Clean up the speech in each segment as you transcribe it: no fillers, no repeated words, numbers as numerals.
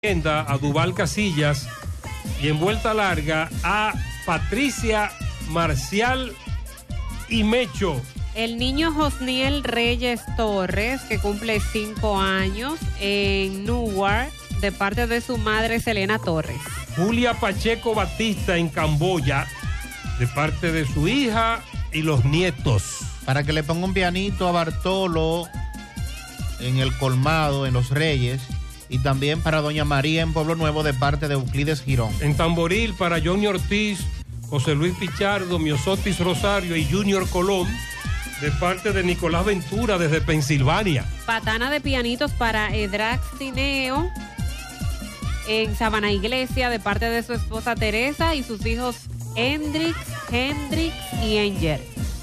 A Duval Casillas y en vuelta larga a Patricia Marcial y Mecho. El niño Josniel Reyes Torres, que cumple 5 años en Newark, de parte de su madre Selena Torres. Julia Pacheco Batista en Camboya, de parte de su hija y los nietos. Para que le ponga un pianito a Bartolo en el Colmado, en Los Reyes. Y también para doña María en Pueblo Nuevo, de parte de Euclides Girón. En Tamboril para Johnny Ortiz, José Luis Pichardo, Miosotis Rosario y Junior Colón, de parte de Nicolás Ventura desde Pensilvania. Patana de pianitos para Edrax Tineo en Sabana Iglesia, de parte de su esposa Teresa y sus hijos Hendrix y Angel.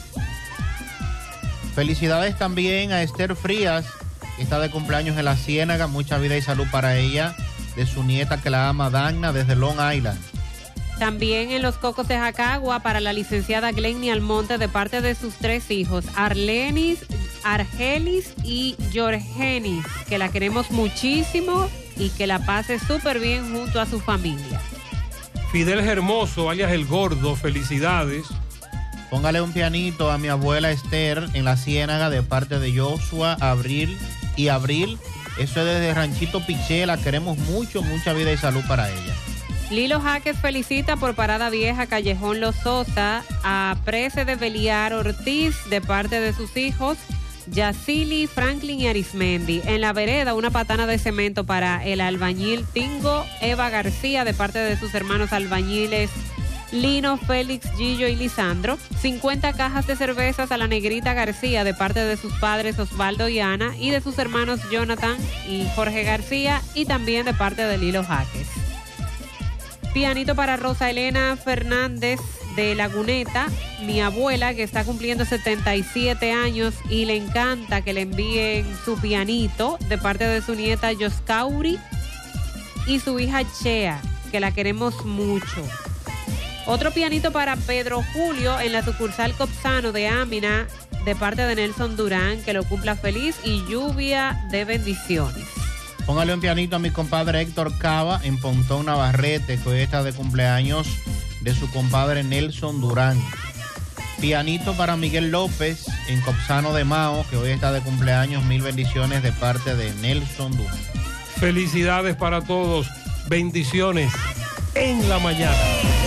Felicidades también a Esther Frías, que está de cumpleaños en La Ciénaga. Mucha vida y salud para ella, de su nieta que la ama, Dagna, desde Long Island. También en Los Cocos de Jacagua para la licenciada Glenny Almonte, de parte de sus 3 hijos, Arlenis, Argelis y Jorgenis, que la queremos muchísimo y que la pase súper bien junto a su familia. Fidel Hermoso, alias El Gordo, felicidades. Póngale un pianito a mi abuela Esther en La Ciénaga, de parte de Joshua, Abril y Abril. Eso es desde Ranchito Piché. La queremos mucho, mucha vida y salud para ella. Lilo Jaques felicita por Parada Vieja, Callejón Los Sosa, a Prece de Beliar Ortiz, de parte de sus hijos Yacili, Franklin y Arismendi. En La Vereda, una patana de cemento para el albañil Tingo Eva García, de parte de sus hermanos albañiles Lino, Félix, Gillo y Lisandro. 50 cajas de cervezas a la Negrita García, de parte de sus padres Osvaldo y Ana, y de sus hermanos Jonathan y Jorge García, y también de parte de Lilo Jaques. Pianito para Rosa Elena Fernández de Laguneta, mi abuela, que está cumpliendo 77 años y le encanta que le envíen su pianito, de parte de su nieta Yoscauri y su hija Chea, que la queremos mucho. Otro pianito para Pedro Julio en la sucursal Copsano de Ámina, de parte de Nelson Durán, que lo cumpla feliz y lluvia de bendiciones. Póngale un pianito a mi compadre Héctor Cava en Pontón Navarrete, que hoy está de cumpleaños de su compadre Nelson Durán. Pianito para Miguel López en Copsano de Mao, que hoy está de cumpleaños. 1000 bendiciones de parte de Nelson Durán. Felicidades para todos. Bendiciones en la mañana.